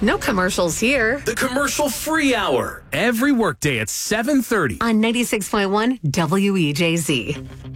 No commercials here. The Commercial Free Hour. Every workday at 7:30. On 96.1 WEJZ.